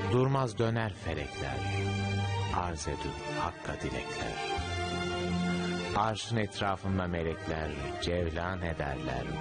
Durmaz döner felekler, arz edip hakka dilekler. Arşın etrafında melekler cevlan ederler,